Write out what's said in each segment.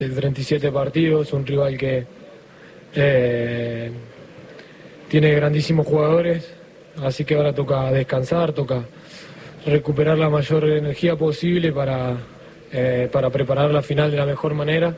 De 37 partidos, un rival que tiene grandísimos jugadores, así que ahora toca descansar, toca recuperar la mayor energía posible para preparar la final de la mejor manera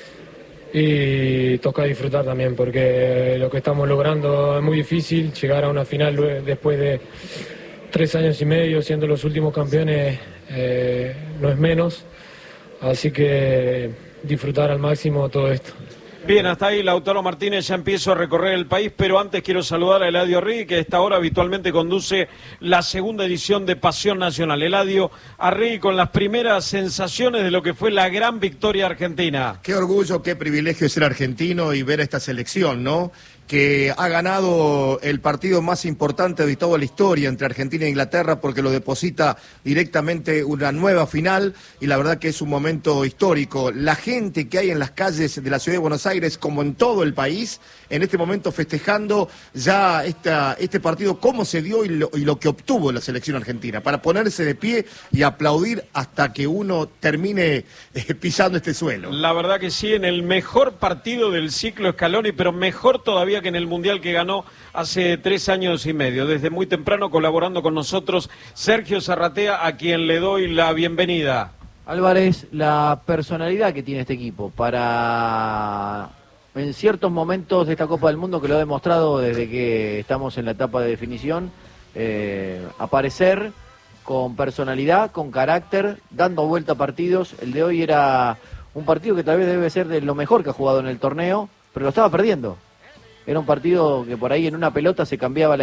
y toca disfrutar también porque lo que estamos logrando es muy difícil, llegar a una final después de 3 años y medio siendo los últimos campeones no es menos, así que disfrutar al máximo todo esto. Bien, hasta ahí Lautaro Martínez, ya empiezo a recorrer el país, pero antes quiero saludar a Eladio Arregui, que a esta hora habitualmente conduce la segunda edición de Pasión Nacional. Eladio Arregui, con las primeras sensaciones de lo que fue la gran victoria argentina. Qué orgullo, qué privilegio ser argentino y ver esta selección, ¿no? Que ha ganado el partido más importante de toda la historia entre Argentina e Inglaterra porque lo deposita directamente una nueva final y la verdad que es un momento histórico. La gente que hay en las calles de la ciudad de Buenos Aires, como en todo el país, en este momento festejando ya este partido, cómo se dio y lo que obtuvo la selección argentina, para ponerse de pie y aplaudir hasta que uno termine pisando este suelo. La verdad que sí, en el mejor partido del ciclo Scaloni, pero mejor todavía que en el Mundial que ganó hace 3 años y medio. Desde muy temprano colaborando con nosotros Sergio Zarratea, a quien le doy la bienvenida. Álvarez, la personalidad que tiene este equipo para, en ciertos momentos de esta Copa del Mundo, que lo ha demostrado desde que estamos en la etapa de definición, aparecer con personalidad, con carácter, dando vuelta a partidos. El de hoy era un partido que tal vez debe ser de lo mejor que ha jugado en el torneo, pero lo estaba perdiendo. Era un partido que por ahí en una pelota se cambiaba la